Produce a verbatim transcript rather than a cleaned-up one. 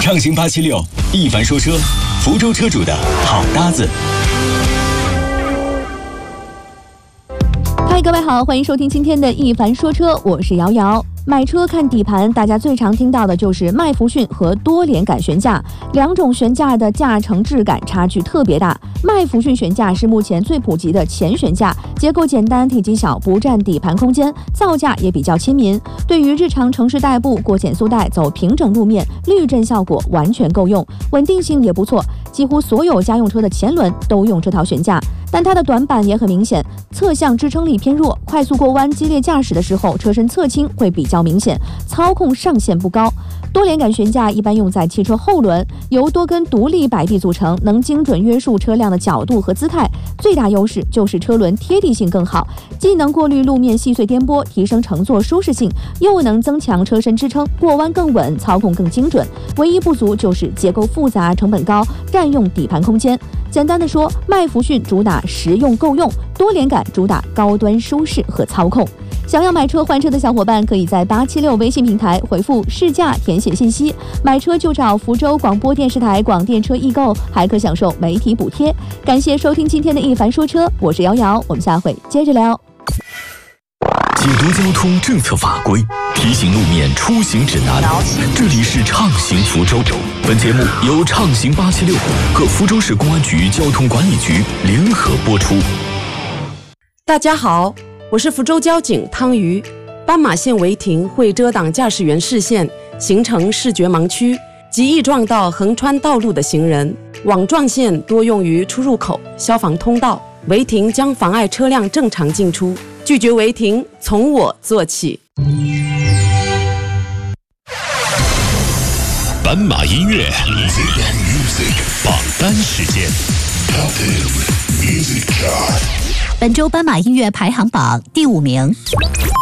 畅行八七六，一凡说车，福州车主的好搭子。 嗨，各位好，欢迎收听今天的一凡说车，我是瑶瑶。买车看底盘，大家最常听到的就是麦弗逊和多连杆悬架，两种悬架的驾乘质感差距特别大。麦弗逊悬架是目前最普及的前悬架，结构简单，体积小，不占底盘空间，造价也比较亲民，对于日常城市代步、过减速带、走平整路面，滤震效果完全够用，稳定性也不错，几乎所有家用车的前轮都用这套悬架。但它的短板也很明显，侧向支撑力偏弱，快速过弯、激烈驾驶的时候，车身侧倾会比较明显，操控上限不高。多连杆悬架一般用在汽车后轮，由多根独立摆臂组成，能精准约束车辆的角度和姿态。最大优势就是车轮贴地性更好，既能过滤路面细碎颠簸，提升乘坐舒适性，又能增强车身支撑，过弯更稳，操控更精准。唯一不足就是结构复杂、成本高，占用底盘空间。简单的说，麦弗逊主打实用够用，多连杆主打高端舒适和操控。想要买车换车的小伙伴，可以在八七六微信平台回复试驾填写信息，买车就找福州广播电视台广电车易购，还可享受媒体补贴。感谢收听今天的一凡说车，我是瑶瑶，我们下回接着聊。 解读交通政策法规，提醒路面出行指南。这里是畅行福州。本节目由畅行八七六和福州市公安局交通管理局联合播出。 大家好，我是福州交警汤瑜。斑马线违停会遮挡驾驶员视线，形成视觉盲区，极易撞到横穿道路的行人。网状线多用于出入口、消防通道，违停将妨碍车辆正常进出。拒绝违停，从我做起。 斑马音乐榜单时间。 本周斑马音乐排行榜第五名。